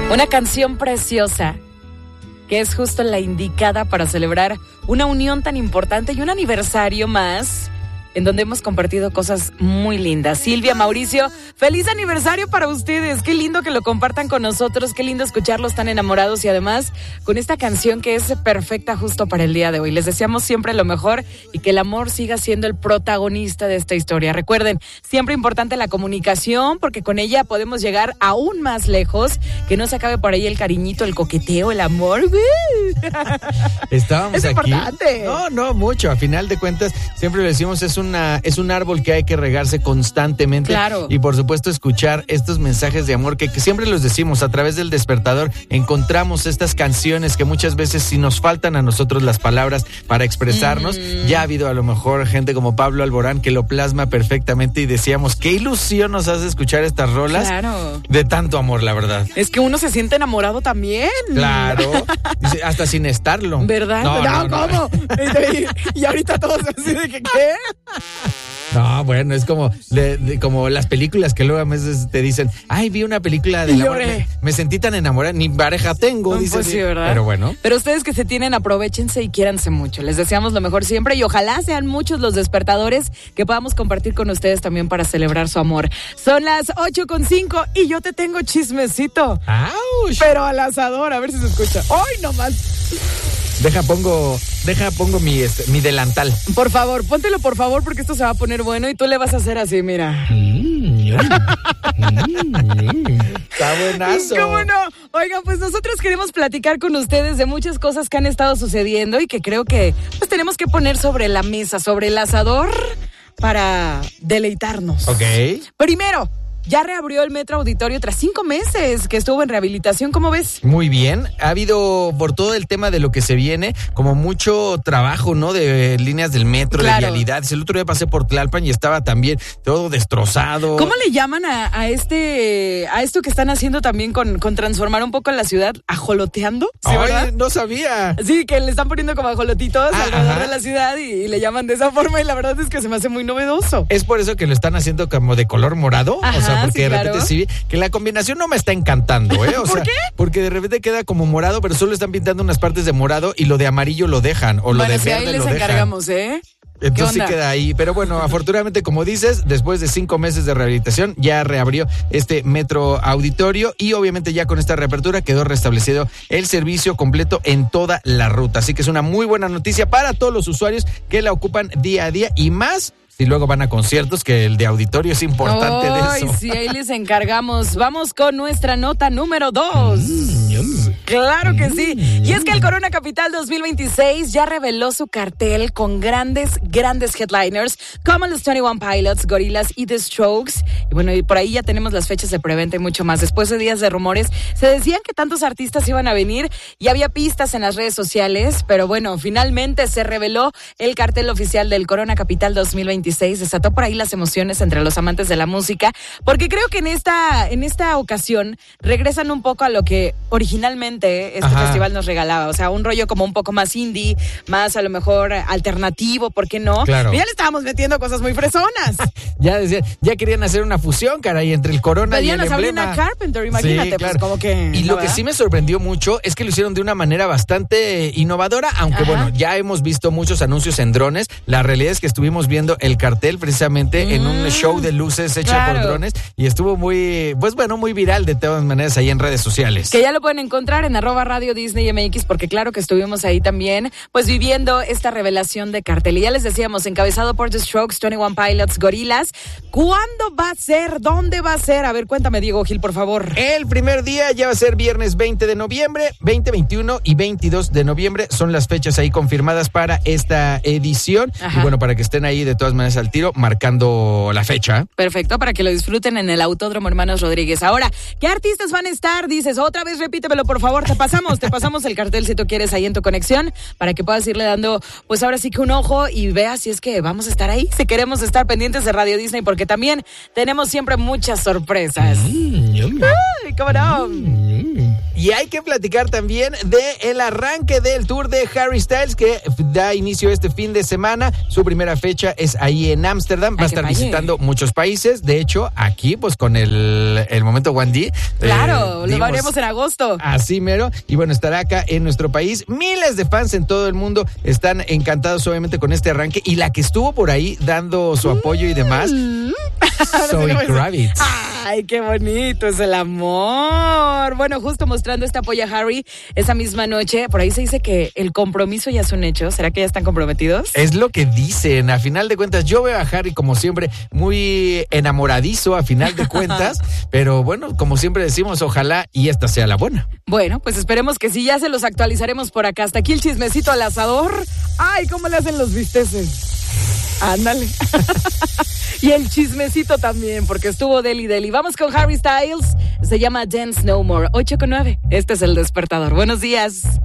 Una canción preciosa que es justo la indicada para celebrar una unión tan importante y un aniversario más en donde hemos compartido cosas muy lindas. Silvia, Mauricio, feliz aniversario para ustedes. Qué lindo que lo compartan con nosotros, qué lindo escucharlos tan enamorados y además con esta canción que es perfecta justo para el día de hoy. Les deseamos siempre lo mejor y que el amor siga siendo el protagonista de esta historia. Recuerden, siempre importante la comunicación porque con ella podemos llegar aún más lejos, que no se acabe por ahí el cariñito, el coqueteo, el amor. Estábamos es aquí. Importante. No, mucho. A final de cuentas, siempre lo decimos, es un árbol que hay que regarse constantemente. Claro. Y por supuesto escuchar estos mensajes de amor que siempre los decimos a través del despertador. Encontramos estas canciones que muchas veces si nos faltan a nosotros las palabras para expresarnos. Ya ha habido a lo mejor gente como Pablo Alborán que lo plasma perfectamente y decíamos, qué ilusión nos hace escuchar estas rolas. Claro. De tanto amor, la verdad. Es que uno se siente enamorado también. Claro. Dice, hasta sin estarlo. ¿Verdad? No. ¿Cómo? Y ahorita todos así de que, ¿qué? No, bueno, es como como las películas que luego a veces te dicen, ay, vi una película de amor, me sentí tan enamorada, ni pareja tengo, dice. Pues sí, ¿verdad? Pero bueno. Pero ustedes que se tienen, aprovechense y quiéranse mucho. Les deseamos lo mejor siempre y ojalá sean muchos los despertadores que podamos compartir con ustedes también para celebrar su amor. Son las 8:05 y yo te tengo chismecito. ¡Auch! Pero al asador, a ver si se escucha. ¡Ay, no más! Deja pongo mi delantal. Por favor, póntelo por favor porque esto se va a poner bueno y tú le vas a hacer así, mira. Está buenazo. ¿Cómo no? Oigan, pues nosotros queremos platicar con ustedes de muchas cosas que han estado sucediendo y que creo que pues tenemos que poner sobre la mesa, sobre el asador para deleitarnos. Ok. Primero, ya reabrió el Metro Auditorio tras 5 meses que estuvo en rehabilitación, ¿cómo ves? Muy bien, ha habido por todo el tema de lo que se viene, como mucho trabajo, ¿no? De líneas del metro, claro. De vialidades. El otro día pasé por Tlalpan y estaba también todo destrozado. ¿Cómo le llaman a esto que están haciendo también con transformar un poco la ciudad? ¿Ajoloteando? ¿Sí, Ay, verdad? No sabía. Sí, que le están poniendo como ajolotitos alrededor de la ciudad y le llaman de esa forma y la verdad es que se me hace muy novedoso. Es por eso que lo están haciendo como de color morado, ajá, o sea, porque sí, de repente claro. Sí, que la combinación no me está encantando, ¿eh? O ¿Por sea, qué? Porque de repente queda como morado, pero solo están pintando unas partes de morado y lo de amarillo lo dejan, o lo de verde ahí les lo dejan. encargamos, ¿eh? Entonces sí queda ahí, pero bueno, afortunadamente, como dices, después de 5 meses de rehabilitación, ya reabrió este Metro Auditorio y obviamente ya con esta reapertura quedó restablecido el servicio completo en toda la ruta. Así que es una muy buena noticia para todos los usuarios que la ocupan día a día y más si luego van a conciertos, que el de auditorio es importante de eso. Ay, sí, ahí les encargamos. Vamos con nuestra nota número 2. Claro que sí. Y es que el Corona Capital 2026 ya reveló su cartel con grandes headliners como los 21 Pilots, Gorillaz y The Strokes. Y bueno, y por ahí ya tenemos las fechas de preventa y mucho más. Después de días de rumores, se decían que tantos artistas iban a venir y había pistas en las redes sociales, pero bueno, finalmente se reveló el cartel oficial del Corona Capital 2026. Desató por ahí las emociones entre los amantes de la música, porque creo que en esta ocasión regresan un poco a lo que originalmente este festival nos regalaba, o sea, un rollo como un poco más indie, más a lo mejor alternativo, ¿por qué no? Claro. Pero ya le estábamos metiendo cosas muy fresonas. ya querían hacer una fusión, caray, entre el Corona y el emblema. Sabrina Carpenter, imagínate, sí, claro. Pues como que... Y lo que sí me sorprendió mucho es que lo hicieron de una manera bastante innovadora, aunque bueno, ya hemos visto muchos anuncios en drones. La realidad es que estuvimos viendo el cartel precisamente en un show de luces hecho por drones y estuvo muy viral de todas maneras ahí en redes sociales. Que ya lo pueden encontrar en @Radio Disney MX, porque claro que estuvimos ahí también, pues viviendo esta revelación de cartel. Y ya les decíamos, encabezado por The Strokes, 21 Pilots, Gorillaz. ¿Cuándo va a ser? ¿Dónde va a ser? A ver, cuéntame, Diego Gil, por favor. El primer día ya va a ser viernes 20 de noviembre, 20, 21 y 22 de noviembre. Son las fechas ahí confirmadas para esta edición. Ajá. Y bueno, para que estén ahí de todas maneras al tiro, marcando la fecha. Perfecto, para que lo disfruten en el Autódromo Hermanos Rodríguez. Ahora, ¿qué artistas van a estar? Dices, otra vez repítemelo, por favor. Te pasamos el cartel si tú quieres ahí en tu conexión, para que puedas irle dando, pues ahora sí que un ojo y veas si es que vamos a estar ahí. Si queremos estar pendientes de Radio Disney, porque también tenemos siempre muchas sorpresas. ¡Ay, cómo no! Y hay que platicar también de el arranque del tour de Harry Styles, que da inicio este fin de semana. Su primera fecha es ahí en Ámsterdam. Va a estar visitando muchos países. De hecho, aquí, pues con el momento 1D. Claro, lo veremos en agosto. Así mero. Y bueno, estará acá en nuestro país. Miles de fans en todo el mundo están encantados, obviamente, con este arranque. Y la que estuvo por ahí dando su apoyo y demás, Zoe Kravitz. Ay, qué bonito es el amor. Bueno, justo mostrando este apoyo a Harry esa misma noche, por ahí se dice que el compromiso ya es un hecho. ¿Será que ya están comprometidos? Es lo que dicen. A final de cuentas, yo veo a Harry como siempre muy enamoradizo a final de cuentas, pero bueno, como siempre decimos, ojalá y esta sea la buena. Bueno, pues esperemos que sí, ya se los actualizaremos por acá. Hasta aquí el chismecito al asador. Ay, ¿cómo le hacen los bisteces? Ándale. Y el chismecito también, porque estuvo Deli. Vamos con Harry Styles. Se llama Dance No More. 8:09. Este es El Despertador. Buenos días.